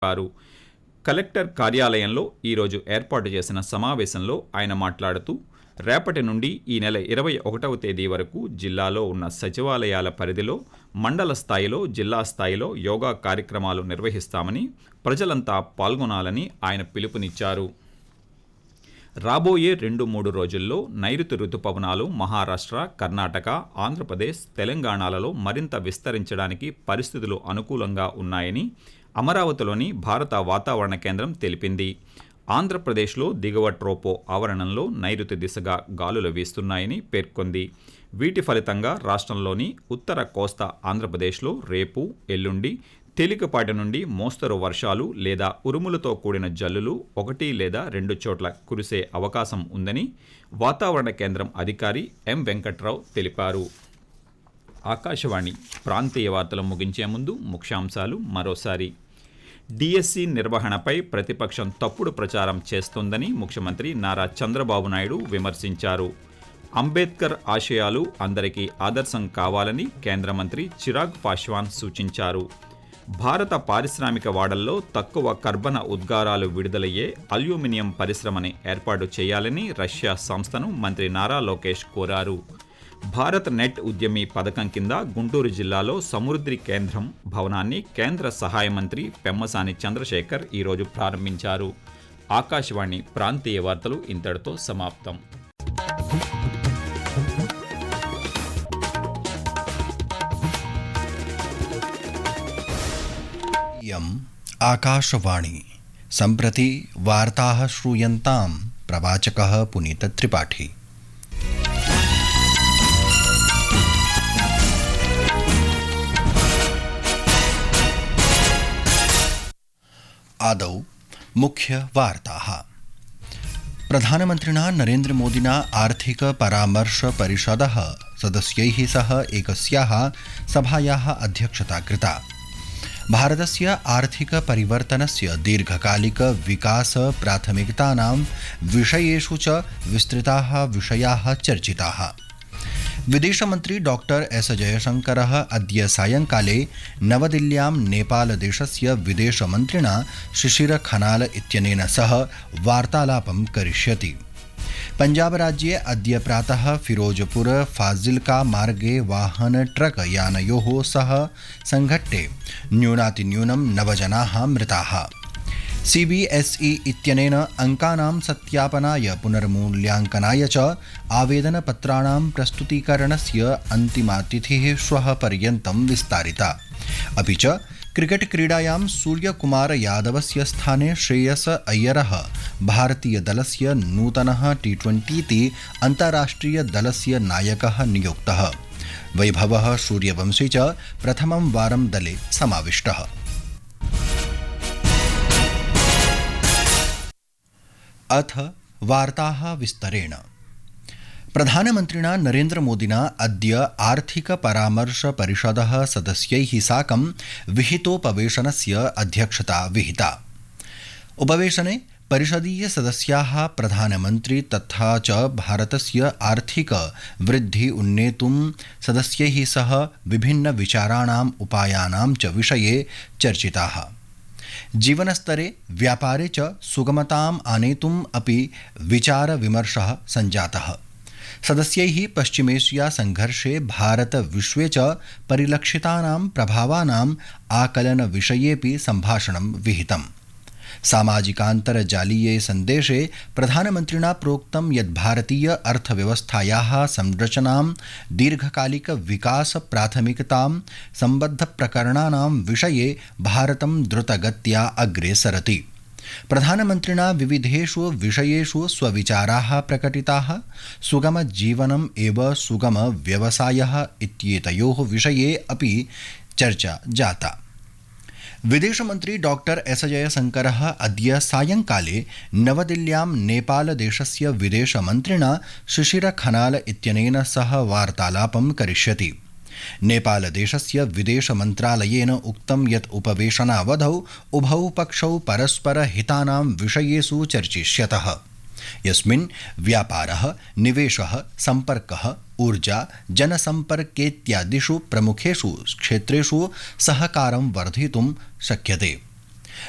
వారు కలెక్టర్ కార్యాలయంలో ఈరోజు ఏర్పాటు చేసిన సమావేశంలో ఆయన మాట్లాడుతూ రేపటి నుండి ఈ నెల 21వ తేదీ వరకు జిల్లాలో ఉన్న సచివాలయాల పరిధిలో మండల స్థాయిలో జిల్లా స్థాయిలో యోగా కార్యక్రమాలు నిర్వహిస్తామని ప్రజలంతా పాల్గొనాలని ఆయన పిలుపునిచ్చారు. రాబోయే 2-3 రోజుల్లో నైరుతి రుతుపవనాలు మహారాష్ట్ర, కర్ణాటక, ఆంధ్రప్రదేశ్, తెలంగాణలలో మరింత విస్తరించడానికి పరిస్థితులు అనుకూలంగా ఉన్నాయని అమరావతిలోని భారత వాతావరణ కేంద్రం తెలిపింది. ఆంధ్రప్రదేశ్లో దిగువ ట్రోపో ఆవరణంలో నైరుతి దిశగా గాలులు వీస్తున్నాయని పేర్కొంది. వీటి ఫలితంగా రాష్ట్రంలోని ఉత్తర కోస్తా ఆంధ్రప్రదేశ్లో రేపు, ఎల్లుండి తేలికపాటి నుండి మోస్తరు వర్షాలు లేదా ఉరుములతో కూడిన జల్లులు 1 లేదా 2 చోట్ల కురిసే అవకాశం ఉందని వాతావరణ కేంద్రం అధికారి ఎం వెంకట్రావు తెలిపారు. ఆకాశవాణి ప్రాంతీయ వార్తలు ముగించే ముందు ముఖ్యాంశాలు మరోసారి. డిఎస్సి నిర్వహణపై ప్రతిపక్షం తప్పుడు ప్రచారం చేస్తోందని ముఖ్యమంత్రి నారా చంద్రబాబు నాయుడు విమర్శించారు. అంబేద్కర్ ఆశయాలు అందరికీ ఆదర్శం కావాలని కేంద్ర మంత్రి చిరాగ్ పాశ్వాన్ సూచించారు. భారత పారిశ్రామిక వాడల్లో తక్కువ కర్బన ఉద్గారాలు విడుదలయ్యే అల్యూమినియం పరిశ్రమని ఏర్పాటు చేయాలని రష్యా సంస్థను మంత్రి నారా లోకేష్ కోరారు. భారత్ నెట్ ఉద్యమి పథకం కింద గుంటూరు జిల్లాలో సమృద్ధి కేంద్రం భవనాన్ని కేంద్ర సహాయ మంత్రి పెమ్మసాని చంద్రశేఖర్ ఈరోజు ప్రారంభించారు. ఆకాశవాణి ప్రాంతీయ వార్తలు ఇంతటితో సమాప్తం. आकाशवाणी सम्प्रति वार्ताः श्रूयन्तां प्रवाचकः पुनीत त्रिपाठी। आदौ मुख्य वार्ताः। प्रधानमन्त्रिणा नरेन्द्र मोदिना आर्थिक परामर्श परिषदः सदस्यैः सह एकस्याः सभायाः अध्यक्षता कृता। भारतस्य आर्थिक परिवर्तनस्य दीर्घकालिक विकास प्राथमिकतानां विषयेषु च विस्तृताः विषयाः चर्चिताः। विदेशमन्त्री डॉक्टर एस जयशंकरः अद्य सायंकाले नवदिल्ल्यां नेपालदेशस्य विदेशमन्त्रिणा शिशिर खनाल इत्यनेन सह वार्तालापं करिष्यति। पंजाबराज्ये अद्य प्रातः फिरोजपुर फाजिल्का मार्गे वाहन ट्रक यानयोः सह संघट्टे न्यूनातिन्यूनं 9 जनाः मृताः। सीबीएसई इत्यनेन अंकानां सत्यापनाय पुनर्मूल्यांकनाय च आवेदनपत्राणां प्रस्तुतीकरणस्य अन्तिमा तिथिः श्वः पर्यन्तं विस्तारिता। अपि च क्रिकेट क्रीडायां सूर्यकुमार यादवस्य स्थाने श्रेयस अय्यरः भारतीयदलस्य नूतनः T20 अन्ताराष्ट्रियदलस्य नायकः नियुक्तः। वैभवः सूर्यवंशी च प्रथमं वारं दले समाविष्टः। अथ वार्ताः विस्तरेण। प्रधानमन्त्रिणा नरेन्द्र मोदिना अद्य आर्थिक परामर्श परिषदः सदस्यैः साकं विहितोपवेशनस्य अध्यक्षता विहिता। उपवेशने परिषदीय सदस्याः प्रधानमन्त्री तथा च भारतस्य आर्थिक वृद्धि उन्नेतुं सदस्यैः सह विभिन्न विचाराणाम् उपायानां च विषये चर्चिताः। जीवनस्तरे व्यापारे च सुगमताम् आनेतुम् अपि विचार विमर्शः सञ्जातः। सदस्यैः पश्चिमेशिया संघर्षे भारत विश्वे च परिलक्षितानां प्रभावानाम् आकलन विषयेपि सम्भाषणं विहितम्। सामाजिकान्तर्जालीये सन्देशे प्रधानमन्त्रिणा प्रोक्तं यत् भारतीय अर्थव्यवस्थायाः संरचनां दीर्घकालिक विकास प्राथमिकतां सम्बद्धप्रकरणानां विषये भारतं द्रुतगत्या अग्रे सरति। प्रधानमन्त्रिणा विविधेषु विषयेषु स्वविचाराः प्रकटिताः। सुगम जीवनम् एव सुगम व्यवसायः इत्येतयोः विषये अपि चर्चा जाता। विदेशमन्त्री डॉक्टर एस जयशंकरः अद्य सायंकाले नवदिल्ल्यां नेपालदेशस्य विदेशमन्त्रिणा शिशिर खनाल इत्यनेन सह वार्तालापं करिष्यति। नेपालदेशस्य विदेशमन्त्रालयेन उक्तं यत् उपवेशनावधौ उभौ पक्षौ परस्परहितानां विषयेषु चर्चिष्यतः। यस्मिन् व्यापारः, निवेशः, सम्पर्कः, ऊर्जा, जनसम्पर्केत्यादिषु प्रमुखेषु क्षेत्रेषु सहकारं वर्धितुं शक्यते।